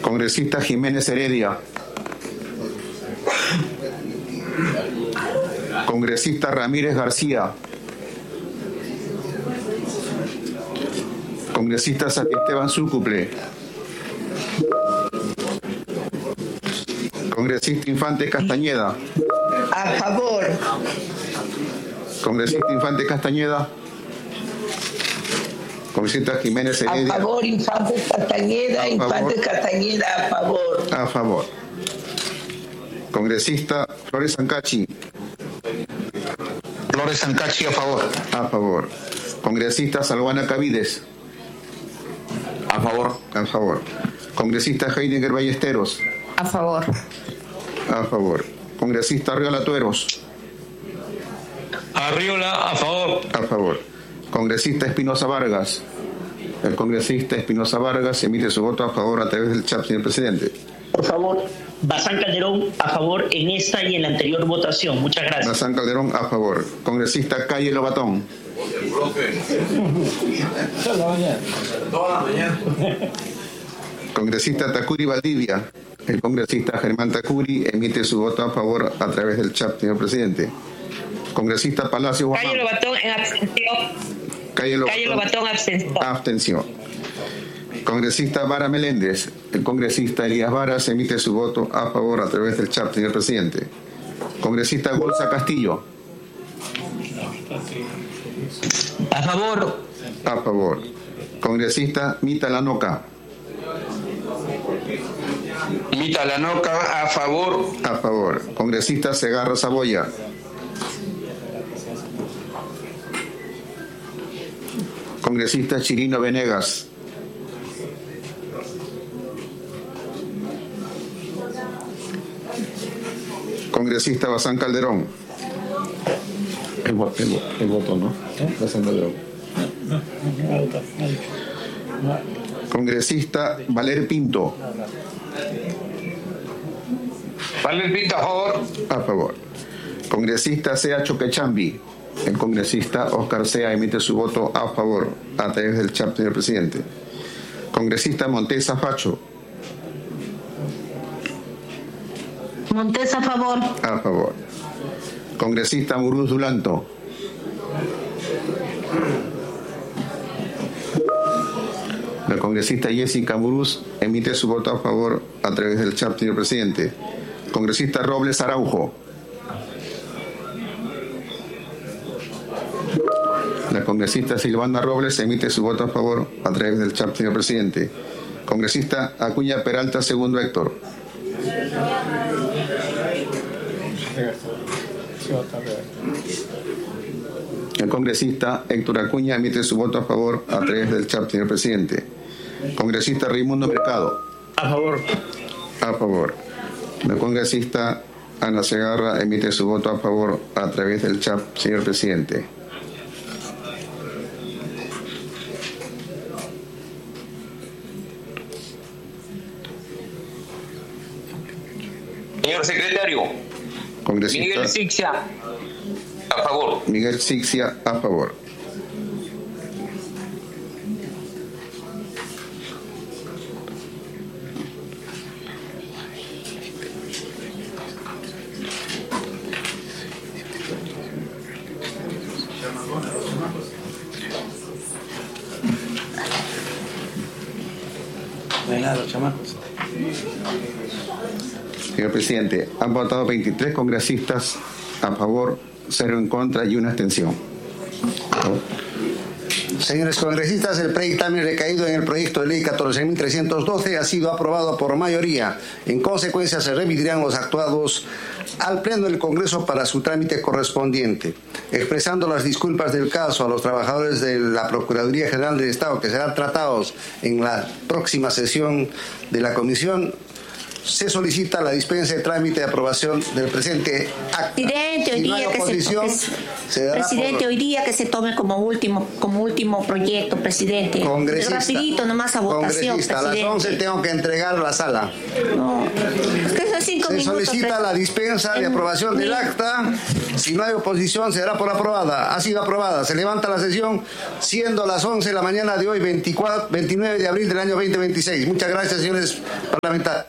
Congresista Jiménez Heredia. Congresista Ramírez García. Congresista Esteban Zúcuple. Congresista Infante Castañeda. A favor. Congresista Infante Castañeda. Congresista Jiménez Heredia. A favor, Infante Castañeda. Infante Castañeda, a favor. A favor. Congresista Flores Ancachi. Flores Ancachi, a favor. A favor. Congresista Salvana Cavides. A favor. A favor. Congresista Heidegger Ballesteros. A favor. A favor. Congresista Arriola Tueros. Arriola, a favor. A favor. Congresista Espinosa Vargas. El congresista Espinosa Vargas emite su voto a favor a través del chat, señor presidente. Por favor, Bazán Calderón, a favor en esta y en la anterior votación. Muchas gracias. Bazán Calderón, a favor. Congresista Calle Lobatón. Toda la mañana. Congresista Tacuri Valdivia. El congresista Germán Tacuri emite su voto a favor a través del chat, señor presidente. Congresista Palacio Guamán. Calle Lobatón en abstención. Calle Lobatón, abstención. Abstención. Congresista Vara Meléndez. El congresista Elías Varas emite su voto a favor a través del chat, señor presidente. Congresista Golza Castillo. A favor. A favor. Congresista Mita Lanoca. Mita Lanoca, a favor. A favor. Congresista Segarra Saboya. Congresista Chirino Venegas. Congresista Bazán Calderón. El voto, ¿no? Bazán Calderón. Congresista Valer Pinto. Valer Pinto, a favor. A favor. Congresista Sea Choquechambi. El congresista Oscar Sea emite su voto a favor a través del chat, señor presidente. Congresista Montesa Facho. Montes, a favor. A favor. Congresista Muruz Dulanto. La congresista Jessica Muruz emite su voto a favor a través del chat, señor presidente. Congresista Robles Araujo. La congresista Silvana Robles emite su voto a favor a través del chat, señor presidente. Congresista Acuña Peralta Segundo Héctor. El congresista Héctor Acuña emite su voto a favor a través del chat, señor presidente. Congresista Raimundo Mercado. A favor. A favor. La congresista Ana Segarra emite su voto a favor a través del chat, señor presidente. Señor secretario. Congresista Miguel Sixia, a favor. Miguel Sixia, a favor. No hay nada, chamacos. Señor presidente, han votado 23 congresistas a favor, 0 en contra y 1 abstención. Señores congresistas, el predictamen recaído en el proyecto de ley 14.312 ha sido aprobado por mayoría. En consecuencia, se remitirán los actuados al Pleno del Congreso para su trámite correspondiente. Expresando las disculpas del caso a los trabajadores de la Procuraduría General del Estado, que serán tratados en la próxima sesión de la Comisión, se solicita la dispensa de trámite de aprobación del presente acta. Presidente, hoy Si no hay día oposición, se dará presidente, por... hoy día que se tome como último proyecto, presidente. Congresista, Rapidito nomás a votación, congresista, a las presidente. 11 tengo que entregar la sala. No, es que son 5 Se minutos. solicita la dispensa de aprobación del acta. Si no hay oposición, se dará por aprobada. Ha sido aprobada. Se levanta la sesión, siendo las 11 de la mañana de hoy, 29 de abril del año 2026. Muchas gracias, señores parlamentarios.